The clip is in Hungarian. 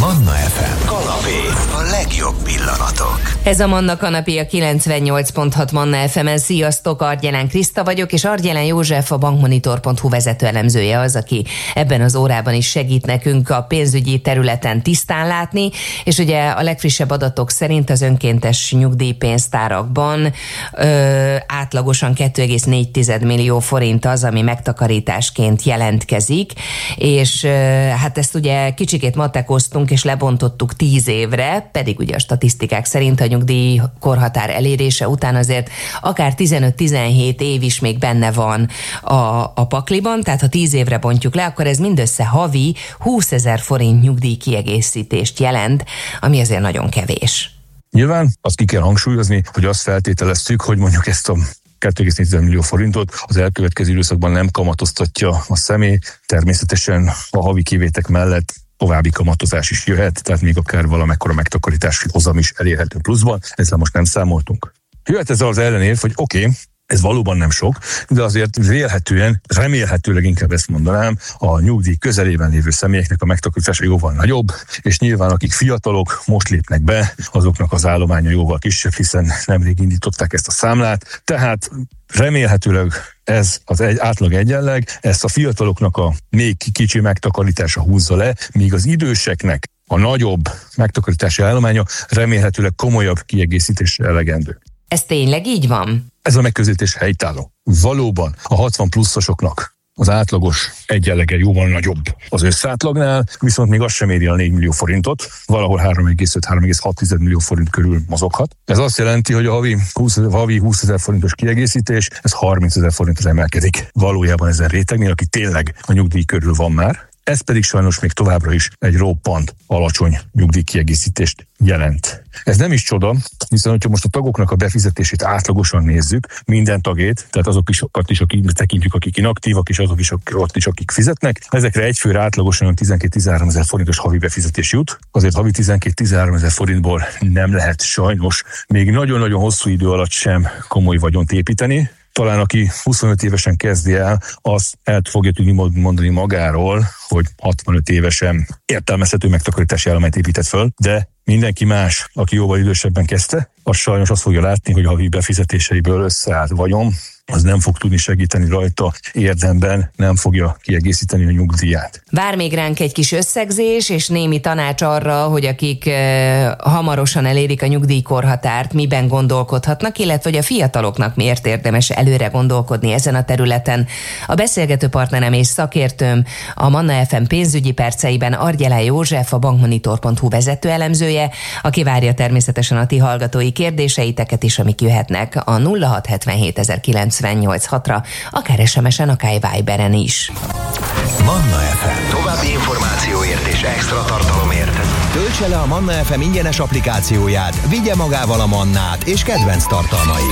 Manna FM kanapé, a legjobb pillanatok. Ez a Manna kanapé a 98.6 Manna FM-en. Sziasztok, Argyelán Kriszta vagyok, és Argyelán József, a bankmonitor.hu vezető elemzője az, aki ebben az órában is segít nekünk a pénzügyi területen tisztán látni, és ugye a legfrissebb adatok szerint az önkéntes nyugdíjpénztárakban átlagosan 2,4 millió forint az, ami megtakarításként jelentkezik, és hát ezt ugye kicsikét matekoztunk és lebontottuk 10 évre, pedig ugye a statisztikák szerint a nyugdíjkorhatár elérése után azért akár 15-17 év is még benne van a pakliban, tehát ha 10 évre bontjuk le, akkor ez mindössze havi 20 000 forint nyugdíjkiegészítést jelent, ami azért nagyon kevés. Nyilván azt ki kell hangsúlyozni, hogy azt feltételeztük, hogy mondjuk ezt a 2,4 millió forintot az elkövetkező időszakban nem kamatoztatja a személy. Természetesen a havi kivétek mellett további kamatozás is jöhet, tehát még akár valamekkora megtakarítási hozam is elérhető pluszban. Ezzel most nem számoltunk. Jöhet ez az ellenérv, hogy oké, ez valóban nem sok, de azért vélhetően, remélhetőleg inkább ezt mondanám, a nyugdíj közelében lévő személyeknek a megtakarítása jóval nagyobb, és nyilván akik fiatalok most lépnek be, azoknak az állománya jóval kisebb, hiszen nemrég indították ezt a számlát, tehát remélhetőleg ez az átlag egyenleg, ezt a fiataloknak a még kicsi megtakarítása húzza le, míg az időseknek a nagyobb megtakarítási állománya remélhetőleg komolyabb kiegészítésre elegendő. Ez tényleg így van? Ez a megközelítés helytálló. Valóban a 60 pluszosoknak az átlagos egyenlege jóval nagyobb az összátlagnál, viszont még az sem éri a 4 millió forintot, valahol 3,5-3,6 millió forint körül mozoghat. Ez azt jelenti, hogy a havi 20 000 forintos kiegészítés, ez 30 000 forintra emelkedik. Valójában ezen rétegnél, aki tényleg a nyugdíj körül van már. Ez pedig sajnos még továbbra is egy roppant alacsony nyugdíjkiegészítést jelent. Ez nem is csoda, hiszen hogyha most a tagoknak a befizetését átlagosan nézzük, minden tagét, tehát azokat is, akik tekintjük, akik inaktívak, és azok is, ott is, akik fizetnek, ezekre egyfőre átlagosan 12-13 000 forintos havi befizetés jut. Azért havi 12-13 000 forintból nem lehet sajnos még nagyon-nagyon hosszú idő alatt sem komoly vagyont építeni. Talán aki 25 évesen kezdi el, az el fogja tudni mondani magáról, hogy 65 évesen értelmezhető megtakarítási állományt épített föl, de mindenki más, aki jóval idősebben kezdte, az sajnos azt fogja látni, hogy a havi befizetéseiből összeállt vagyon, az nem fog tudni segíteni rajta érdemben, nem fogja kiegészíteni a nyugdíját. Vár még ránk egy kis összegzés és némi tanács arra, hogy akik hamarosan elérik a nyugdíjkorhatárt, miben gondolkodhatnak, illetve hogy a fiataloknak miért érdemes előre gondolkodni ezen a területen. A beszélgető partnerem és szakértőm a Manna FM pénzügyi perceiben Argyelán József, a bankmonitor.hu vezető elemzője, aki várja természetesen a ti hallgatói kérdéseiteket is, amik jöhetnek a 0677 akár SMS-en, akár Viberen is. Manna FM. További információért és extra tartalomért töltse le a Manna FM ingyenes applikációját, vigye magával a mannát és kedvenc tartalmait.